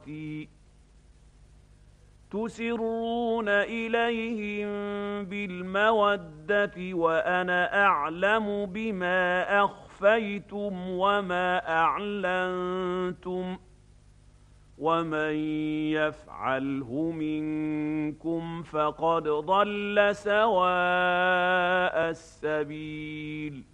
تسرون إليهم بالمودة وأنا أعلم بما أخفيتم وما أعلنتم ومن يفعله منكم فقد ضل سواء السبيل